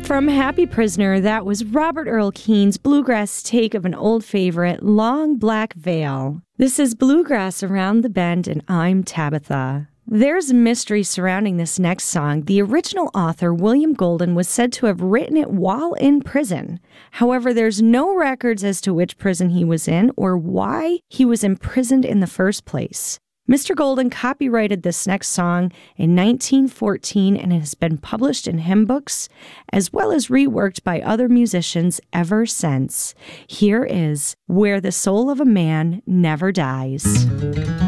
From Happy Prisoner, that was Robert Earl Keen's bluegrass take of an old favorite, Long Black Veil. This is Bluegrass Around the Bend, and I'm Tabitha. There's a mystery surrounding this next song. The original author, William Golden, was said to have written it while in prison. However, there's no records as to which prison he was in or why he was imprisoned in the first place. Mr. Golden copyrighted this next song in 1914, and it has been published in hymn books as well as reworked by other musicians ever since. Here is Where the Soul of a Man Never Dies.